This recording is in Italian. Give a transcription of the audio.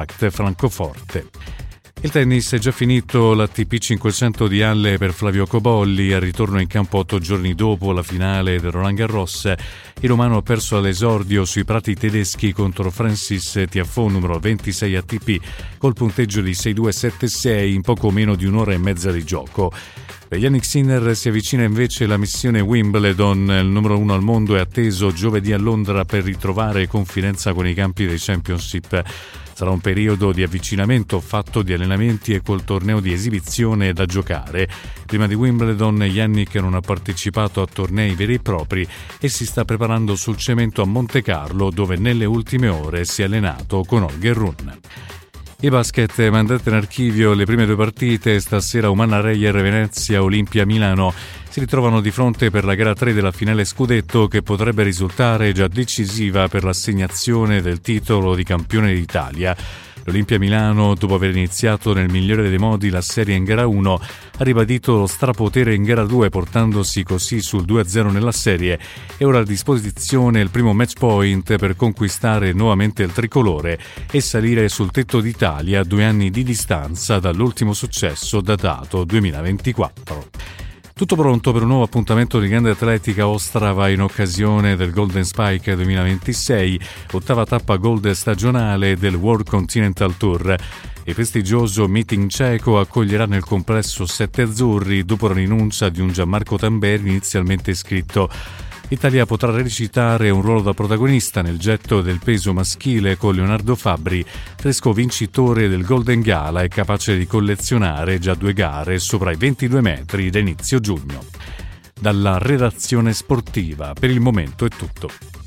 set Francoforte. Il tennis è già finito l'ATP 500 di Halle per Flavio Cobolli, al ritorno in campo 8 giorni dopo la finale del Roland Garros. Il romano ha perso all'esordio sui prati tedeschi contro Francis Tiafoe, numero 26 ATP, col punteggio di 6-2-7-6 in poco meno di un'ora e mezza di gioco. Per Jannik Sinner si avvicina invece la missione Wimbledon. Il numero 1 al mondo è atteso giovedì a Londra per ritrovare confidenza con i campi dei Championship. Sarà un periodo di avvicinamento fatto di allenamenti e col torneo di esibizione da giocare. Prima di Wimbledon Jannik non ha partecipato a tornei veri e propri e si sta preparando sul cemento a Montecarlo, dove nelle ultime ore si è allenato con Holger Rune. Il basket mandate in archivio le prime 2 partite. Stasera Umana Reyer Venezia, Olimpia Milano si ritrovano di fronte per la gara 3 della finale scudetto, che potrebbe risultare già decisiva per l'assegnazione del titolo di campione d'Italia. L'Olimpia Milano, dopo aver iniziato nel migliore dei modi la serie in gara 1, ha ribadito lo strapotere in gara 2, portandosi così sul 2-0 nella serie e ora a disposizione il primo match point per conquistare nuovamente il tricolore e salire sul tetto d'Italia a 2 anni di distanza dall'ultimo successo datato 2024. Tutto pronto per un nuovo appuntamento di grande atletica a Ostrava in occasione del Golden Spike 2026, ottava tappa gold stagionale del World Continental Tour. Il prestigioso meeting ceco accoglierà nel complesso 7 azzurri dopo la rinuncia di un Gianmarco Tamberi inizialmente iscritto. L'Italia potrà recitare un ruolo da protagonista nel getto del peso maschile con Leonardo Fabbri, fresco vincitore del Golden Gala e capace di collezionare già 2 gare sopra i 22 metri da inizio giugno. Dalla redazione sportiva per il momento è tutto.